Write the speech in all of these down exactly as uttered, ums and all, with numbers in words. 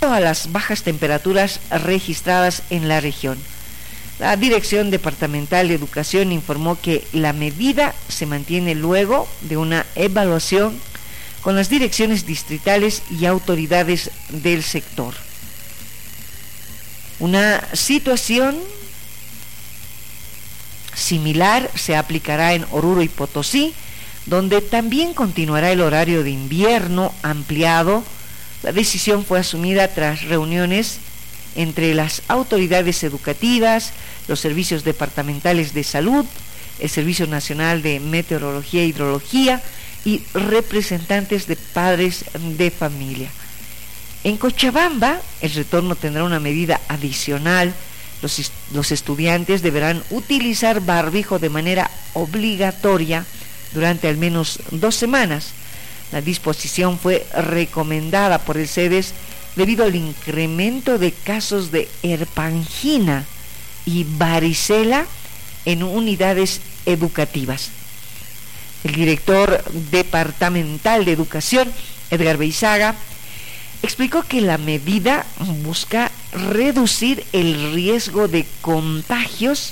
a las bajas temperaturas registradas en la región. La Dirección Departamental de Educación informó que la medida se mantiene luego de una evaluación con las direcciones distritales y autoridades del sector. Una situación similar se aplicará en Oruro y Potosí, donde también continuará el horario de invierno ampliado. La decisión fue asumida tras reuniones entre las autoridades educativas, los servicios departamentales de salud, el Servicio Nacional de Meteorología e Hidrología y representantes de padres de familia. En Cochabamba, el retorno tendrá una medida adicional. Los, los estudiantes deberán utilizar barbijo de manera obligatoria durante al menos dos semanas. La disposición fue recomendada por el CEDES debido al incremento de casos de herpangina y varicela en unidades educativas. El director departamental de Educación, Edgar Beizaga, explicó que la medida busca reducir el riesgo de contagios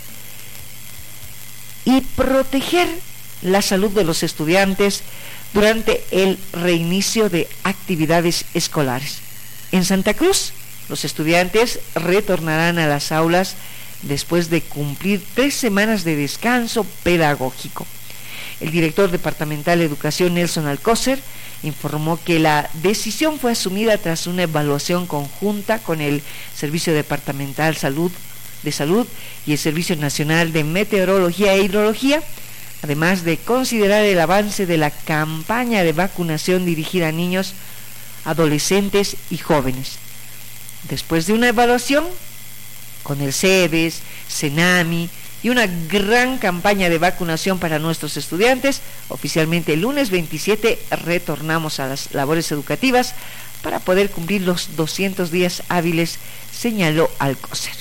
y proteger la salud de los estudiantes durante el reinicio de actividades escolares. En Santa Cruz, los estudiantes retornarán a las aulas después de cumplir tres semanas de descanso pedagógico. El director departamental de Educación, Nelson Alcócer, informó que la decisión fue asumida tras una evaluación conjunta con el Servicio Departamental Salud, de Salud y el Servicio Nacional de Meteorología e Hidrología, además de considerar el avance de la campaña de vacunación dirigida a niños, adolescentes y jóvenes. Después de una evaluación con el CEDES, CENAMI y una gran campaña de vacunación para nuestros estudiantes, oficialmente el lunes veintisiete retornamos a las labores educativas para poder cumplir los doscientos días hábiles, señaló Alcócer.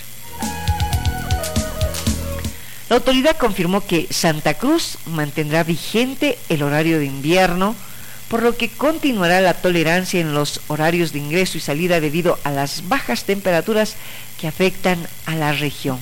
La autoridad confirmó que Santa Cruz mantendrá vigente el horario de invierno, por lo que continuará la tolerancia en los horarios de ingreso y salida debido a las bajas temperaturas que afectan a la región.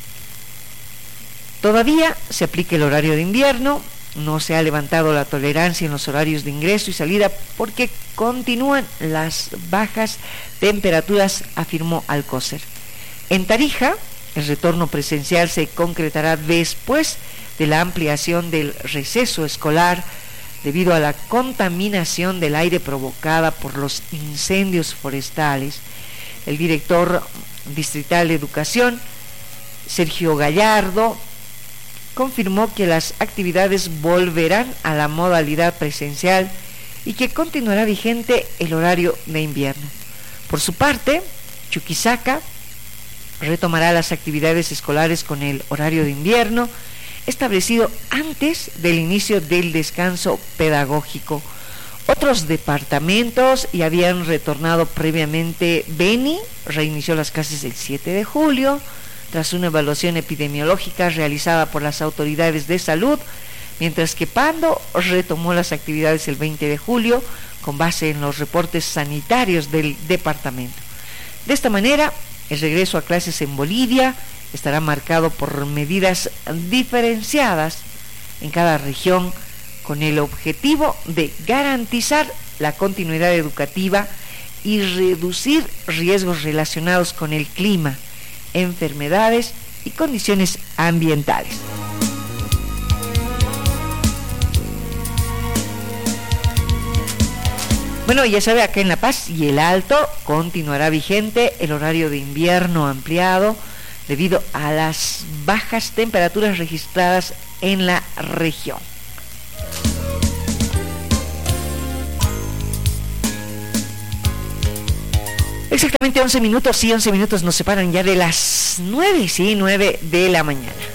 Todavía se aplica el horario de invierno, no se ha levantado la tolerancia en los horarios de ingreso y salida porque continúan las bajas temperaturas, afirmó Alcócer. En Tarija, el retorno presencial se concretará después de la ampliación del receso escolar debido a la contaminación del aire provocada por los incendios forestales. El director distrital de Educación, Sergio Gallardo, confirmó que las actividades volverán a la modalidad presencial y que continuará vigente el horario de invierno. Por su parte, Chuquisaca retomará las actividades escolares con el horario de invierno establecido antes del inicio del descanso pedagógico. Otros departamentos ya habían retornado previamente. Beni reinició las clases el siete de julio, tras una evaluación epidemiológica realizada por las autoridades de salud, mientras que Pando retomó las actividades el veinte de julio con base en los reportes sanitarios del departamento. De esta manera, el regreso a clases en Bolivia estará marcado por medidas diferenciadas en cada región con el objetivo de garantizar la continuidad educativa y reducir riesgos relacionados con el clima, enfermedades y condiciones ambientales. Bueno, ya sabe, acá en La Paz y El Alto continuará vigente el horario de invierno ampliado debido a las bajas temperaturas registradas en la región. Exactamente once minutos, sí, once minutos nos separan ya de las nueve, sí, nueve de la mañana.